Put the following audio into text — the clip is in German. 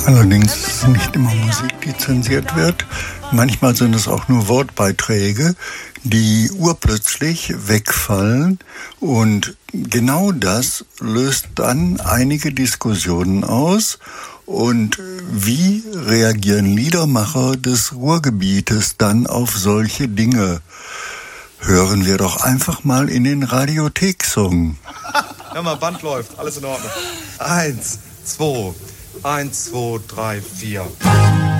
Allerdings ist es nicht immer Musik, die zensiert wird. Manchmal sind es auch nur Wortbeiträge, die urplötzlich wegfallen. Und genau das löst dann einige Diskussionen aus. Und wie reagieren Liedermacher des Ruhrgebietes dann auf solche Dinge? Hören wir doch einfach mal in den Radiothek-Song. Hör mal, Band läuft, alles in Ordnung. 1, 2, 1, 2, 3, 4.